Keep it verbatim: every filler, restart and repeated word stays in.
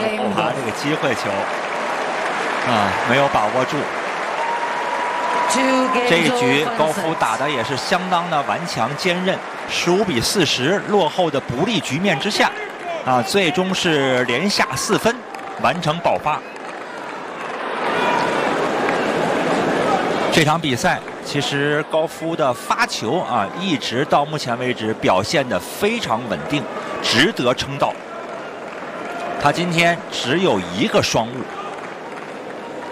啊，这个机会球啊没有把握住。这一局高夫打的也是相当的顽强坚韧，十五比四十落后的不利局面之下，啊，最终是连下四分，完成爆发。这场比赛其实高夫的发球啊，一直到目前为止表现得非常稳定，值得称道。他今天只有一个双误。